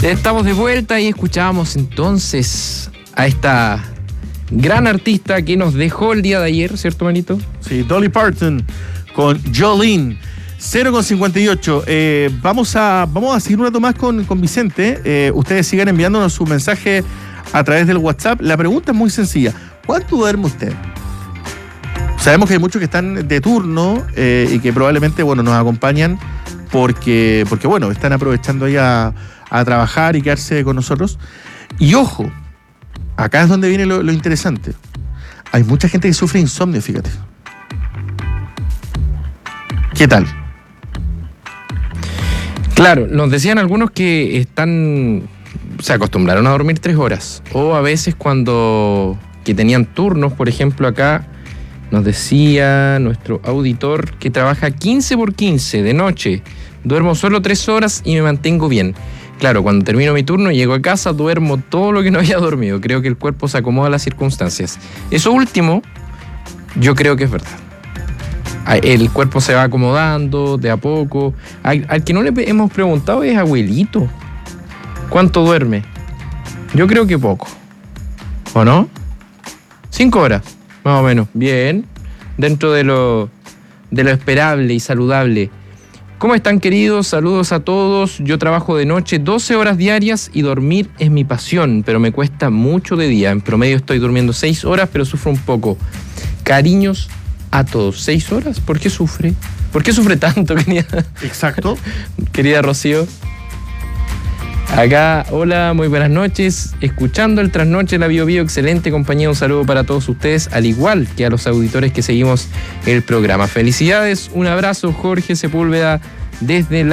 Estamos de vuelta y escuchábamos entonces a esta gran artista que nos dejó el día de ayer, ¿cierto, manito? Sí, Dolly Parton con Jolene. 0:58. Vamos a seguir un rato más con Vicente. Ustedes sigan enviándonos su mensaje a través del WhatsApp. La pregunta es muy sencilla. ¿Cuánto duerme usted? Sabemos que hay muchos que están de turno y que probablemente, bueno, nos acompañan porque bueno, están aprovechando ahí a trabajar y quedarse con nosotros. Y ojo, acá es donde viene lo interesante. Hay mucha gente que sufre insomnio, fíjate. ¿Qué tal? Claro, nos decían algunos que se acostumbraron a dormir 3 horas. O a veces que tenían turnos, por ejemplo, acá nos decía nuestro auditor que trabaja 15x15 de noche. Duermo solo 3 horas y me mantengo bien. Claro, cuando termino mi turno, llego a casa, duermo todo lo que no había dormido. Creo que el cuerpo se acomoda a las circunstancias. Eso último, yo creo que es verdad. El cuerpo se va acomodando de a poco. Al que no le hemos preguntado es abuelito. ¿Cuánto duerme? Yo creo que poco. ¿O no? 5 horas, más o menos. Bien. Dentro de lo esperable y saludable. ¿Cómo están, queridos? Saludos a todos. Yo trabajo de noche 12 horas diarias y dormir es mi pasión, pero me cuesta mucho de día. En promedio estoy durmiendo 6 horas, pero sufro un poco. Cariños a todos. 6 horas. ¿Por qué sufre? ¿Por qué sufre tanto, querida? Exacto. Querida Rocío. Acá, hola, muy buenas noches. Escuchando el Trasnoche de la Bio Bio, excelente compañía. Un saludo para todos ustedes, al igual que a los auditores que seguimos el programa. Felicidades, un abrazo, Jorge Sepúlveda, desde